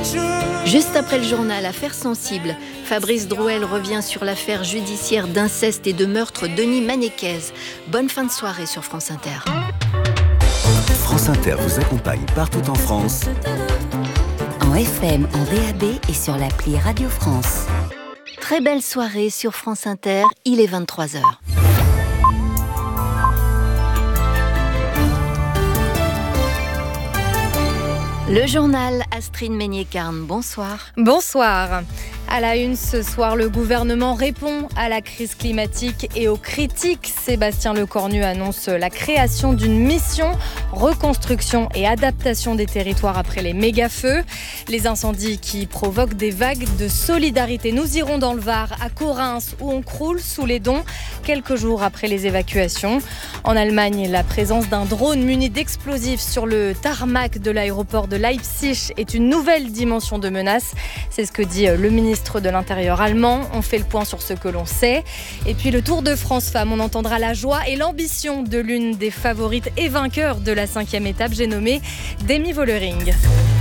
Juste après le journal Affaires sensibles, Fabrice Drouel revient sur l'affaire judiciaire d'inceste et de meurtre Denis Manéquez. Bonne fin de soirée sur France Inter. France Inter vous accompagne partout en France. En FM, en DAB et sur l'appli Radio France. Très belle soirée sur France Inter, il est 23h. Le journal Astrid Meignet-Carne, bonsoir. Bonsoir. À la une ce soir, le gouvernement répond à la crise climatique et aux critiques. Sébastien Lecornu annonce la création d'une mission reconstruction et adaptation des territoires après les méga-feux. Les incendies qui provoquent des vagues de solidarité. Nous irons dans le Var, à Correns, où on croule sous les dons quelques jours après les évacuations. En Allemagne, la présence d'un drone muni d'explosifs sur le tarmac de l'aéroport de Leipzig est une nouvelle dimension de menace. C'est ce que dit le ministre de l'Intérieur allemand. On fait le point sur ce que l'on sait. Et puis le Tour de France Femmes, on entendra la joie et l'ambition de l'une des favorites et vainqueurs de la 5e étape, j'ai nommé Demi Vollering.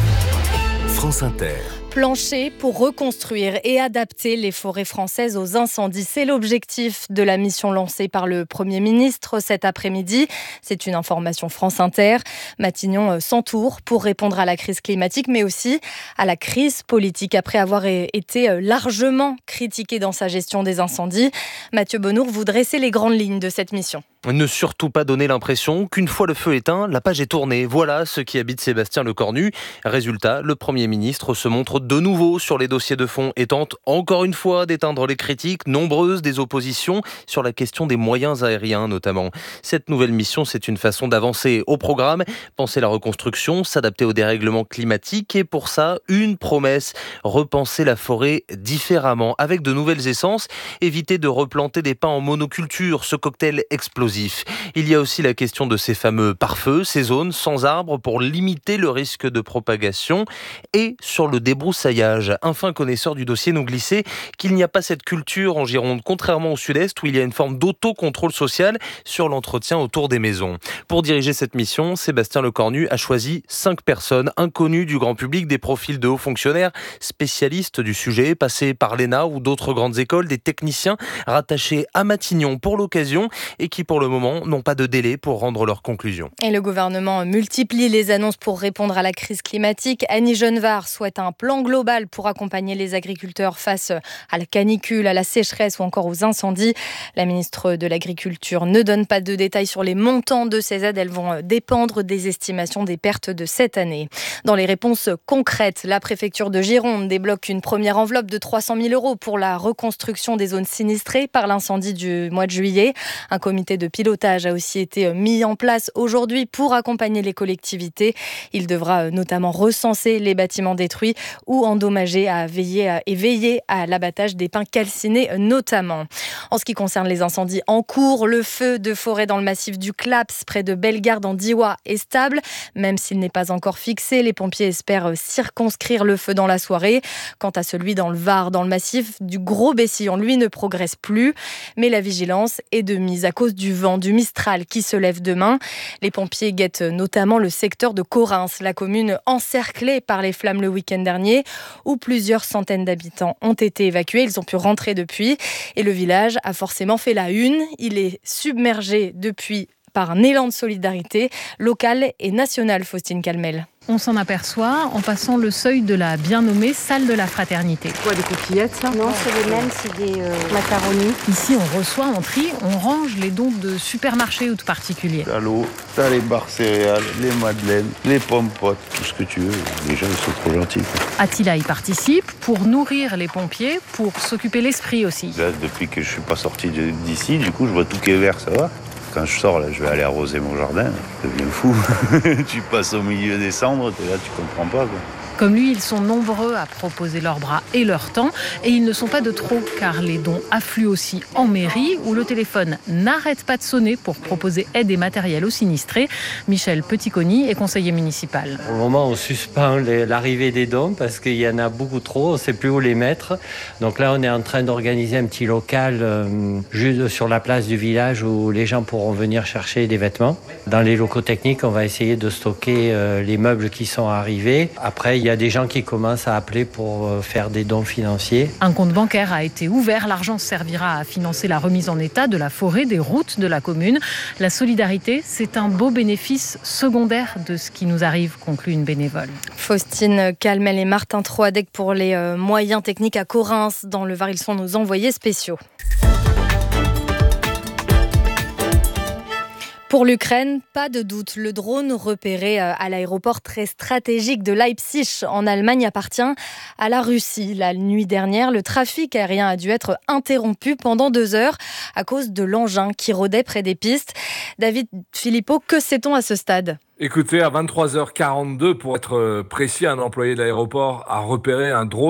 France Inter. Plancher pour reconstruire et adapter les forêts françaises aux incendies. C'est l'objectif de la mission lancée par le Premier ministre cet après-midi. C'est une information France Inter. Matignon s'entoure pour répondre à la crise climatique, mais aussi à la crise politique. Après avoir été largement critiqué dans sa gestion des incendies, Mathieu Bonnour, vous dressez les grandes lignes de cette mission. Ne surtout pas donner l'impression qu'une fois le feu éteint, la page est tournée. Voilà ce qui habite Sébastien Lecornu. Résultat, le Premier ministre se montre de nouveau sur les dossiers de fond et tente encore une fois d'éteindre les critiques nombreuses des oppositions sur la question des moyens aériens notamment. Cette nouvelle mission, c'est une façon d'avancer au programme, penser la reconstruction, s'adapter au dérèglement climatique et pour ça, une promesse, repenser la forêt différemment avec de nouvelles essences, éviter de replanter des pins en monoculture, ce cocktail explosif. Il y a aussi la question de ces fameux pare-feux, ces zones sans arbres pour limiter le risque de propagation et sur le débroussaillage. Un fin connaisseur du dossier nous glissait qu'il n'y a pas cette culture en Gironde, contrairement au sud-est où il y a une forme d'autocontrôle social sur l'entretien autour des maisons. Pour diriger cette mission, Sébastien Lecornu a choisi 5 personnes inconnues du grand public, des profils de hauts fonctionnaires, spécialistes du sujet, passés par l'ENA ou d'autres grandes écoles, des techniciens rattachés à Matignon pour l'occasion et qui pour le moment n'ont pas de délai pour rendre leurs conclusions. Et le gouvernement multiplie les annonces pour répondre à la crise climatique. Annie Genevard souhaite un plan global pour accompagner les agriculteurs face à la canicule, à la sécheresse ou encore aux incendies. La ministre de l'Agriculture ne donne pas de détails sur les montants de ces aides. Elles vont dépendre des estimations des pertes de cette année. Dans les réponses concrètes, la préfecture de Gironde débloque une première enveloppe de 300 000 € pour la reconstruction des zones sinistrées par l'incendie du mois de juillet. Un comité de pilotage a aussi été mis en place aujourd'hui pour accompagner les collectivités. Il devra notamment recenser les bâtiments détruits ou endommagés et veiller à l'abattage des pins calcinés notamment. En ce qui concerne les incendies en cours, le feu de forêt dans le massif du Claps près de Bellegarde en Diois est stable. Même s'il n'est pas encore fixé, les pompiers espèrent circonscrire le feu dans la soirée. Quant à celui dans le Var, dans le massif du Gros Bessillon, lui ne progresse plus. Mais la vigilance est de mise à cause du vent du Mistral qui se lève demain. Les pompiers guettent notamment le secteur de Correns, la commune encerclée par les flammes le week-end dernier, où plusieurs centaines d'habitants ont été évacués. Ils ont pu rentrer depuis et le village a forcément fait la une. Il est submergé depuis par un élan de solidarité local et national, Faustine Calmel. On s'en aperçoit en passant le seuil de la bien nommée salle de la fraternité. Quoi, des coquillettes, ça? Non, c'est les mêmes, c'est des macaronis. Ici, on reçoit, on trie, on range les dons de supermarchés ou de particuliers. T'as l'eau, t'as les barres céréales, les madeleines, les pommes potes, tout ce que tu veux. Les gens, ils sont trop gentils. Attila y participe pour nourrir les pompiers, pour s'occuper l'esprit aussi. Là, depuis que je suis pas sorti d'ici, du coup, je vois tout qui est vert, ça va. Quand je sors, là, je vais aller arroser mon jardin. Je deviens fou. Tu passes au milieu des cendres, t'es là, tu comprends pas, quoi. Comme lui, ils sont nombreux à proposer leurs bras et leur temps. Et ils ne sont pas de trop, car les dons affluent aussi en mairie, où le téléphone n'arrête pas de sonner pour proposer aide et matériel aux sinistrés. Michel Petitconi est conseiller municipal. Pour le moment, on suspend l'arrivée des dons parce qu'il y en a beaucoup trop, on ne sait plus où les mettre. Donc là, on est en train d'organiser un petit local juste sur la place du village où les gens pourront venir chercher des vêtements. Dans les locaux techniques, on va essayer de stocker les meubles qui sont arrivés. Après, il y y a des gens qui commencent à appeler pour faire des dons financiers. Un compte bancaire a été ouvert. L'argent servira à financer la remise en état de la forêt, des routes de la commune. La solidarité, c'est un beau bénéfice secondaire de ce qui nous arrive, conclut une bénévole. Faustine Calmel et Martin Troadec pour les moyens techniques à Correns. Dans le Var, ils sont nos envoyés spéciaux. Pour l'Ukraine, pas de doute, le drone repéré à l'aéroport très stratégique de Leipzig en Allemagne appartient à la Russie. La nuit dernière, le trafic aérien a dû être interrompu pendant 2 heures à cause de l'engin qui rôdait près des pistes. David Philippot, que sait-on à ce stade ? Écoutez, à 23h42, pour être précis, un employé de l'aéroport a repéré un drone